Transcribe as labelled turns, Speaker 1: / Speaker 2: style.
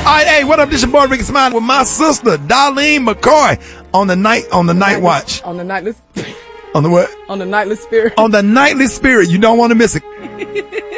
Speaker 1: right, hey, what up? This your boy Ricky Smiley with my sister Darlene McCoy on the night watch.
Speaker 2: On the Nightly
Speaker 1: On the what?
Speaker 2: On the Nightly Spirit.
Speaker 1: On the Nightly Spirit. You don't want to miss it.